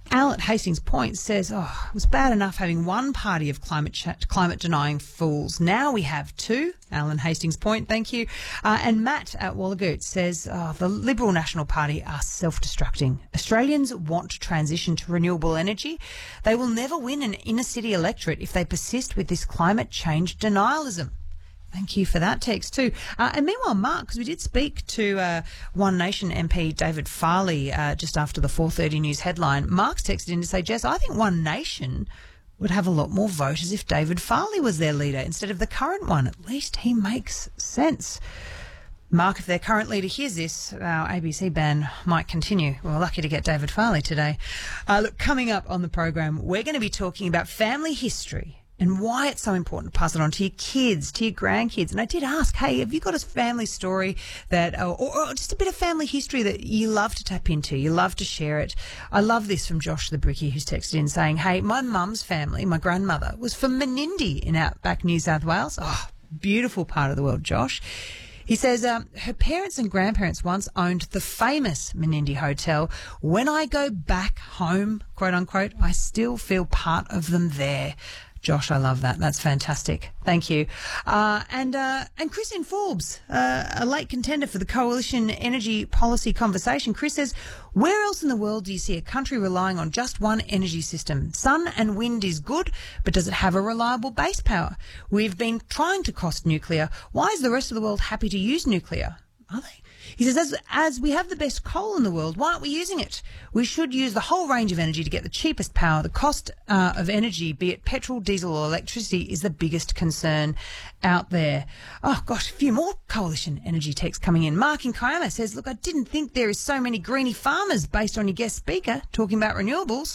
Al at Hastings Point says, it was bad enough having one party of climate denying fools. Now we have two. Al at Hastings Point, thank you. And Matt at Wallagoot says, the Liberal National Party are self-destructing. Australians want to transition to renewable energy. They will never win an inner-city electorate if they persist with this climate change denialism. Thank you for that text too. And meanwhile, Mark, because we did speak to One Nation MP David Farley just after the 4:30 news headline, Mark's texted in to say, Jess, I think One Nation would have a lot more voters if David Farley was their leader instead of the current one. At least he makes sense. Mark, if their current leader hears this, our ABC ban might continue. We're lucky to get David Farley today. Look, coming up on the program, we're going to be talking about family history and why it's so important to pass it on to your kids, to your grandkids. And I did ask, hey, have you got a family story that, or just a bit of family history that you love to tap into, you love to share it? I love this from Josh the Brickie, who's texted in saying, hey, my mum's family, my grandmother, was from Menindee in outback New South Wales. Oh, beautiful part of the world, Josh. He says her parents and grandparents once owned the famous Menindee Hotel. When I go back home, quote unquote, I still feel part of them there. Josh, I love that. That's fantastic. Thank you. And Chris in Forbes, a late contender for the Coalition Energy Policy Conversation. Chris says, where else in the world do you see a country relying on just one energy system? Sun and wind is good, but does it have a reliable base power? We've been trying to cost nuclear. Why is the rest of the world happy to use nuclear? Are they? He says, as we have the best coal in the world, why aren't we using it? We should use the whole range of energy to get the cheapest power. The cost of energy, be it petrol, diesel or electricity, is the biggest concern out there. Oh, gosh, a few more Coalition Energy texts coming in. Mark in Kiama says, look, I didn't think there is so many greenie farmers based on your guest speaker talking about renewables.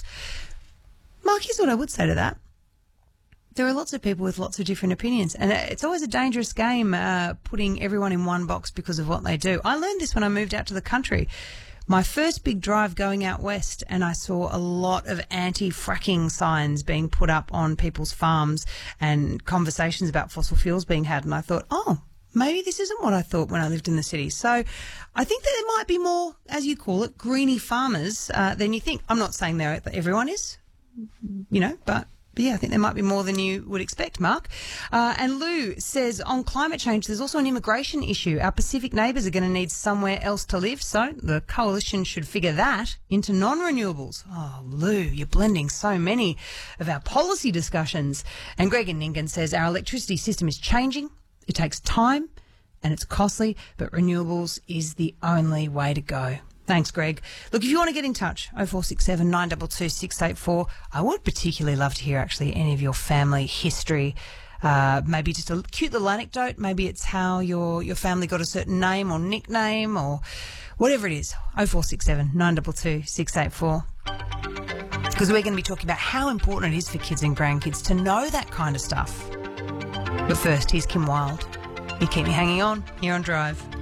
Mark, here's what I would say to that. There are lots of people with lots of different opinions, and it's always a dangerous game putting everyone in one box because of what they do. I learned this when I moved out to the country. My first big drive going out west, and I saw a lot of anti-fracking signs being put up on people's farms and conversations about fossil fuels being had, and I thought, maybe this isn't what I thought when I lived in the city. So I think that there might be more, as you call it, greenie farmers than you think. I'm not saying that everyone is, but yeah, I think there might be more than you would expect, Mark. And Lou says, on climate change, there's also an immigration issue. Our Pacific neighbours are going to need somewhere else to live, so the coalition should figure that into non-renewables. Oh, Lou, you're blending so many of our policy discussions. And Greg in Ningen says, our electricity system is changing. It takes time and it's costly, but renewables is the only way to go. Thanks, Greg. Look, if you want to get in touch, 0467 922 684. I would particularly love to hear, actually, any of your family history. Maybe just a cute little anecdote. Maybe it's how your family got a certain name or nickname or whatever it is. 0467 922 684. Because we're going to be talking about how important it is for kids and grandkids to know that kind of stuff. But first, here's Kim Wilde. You keep me hanging on here on Drive.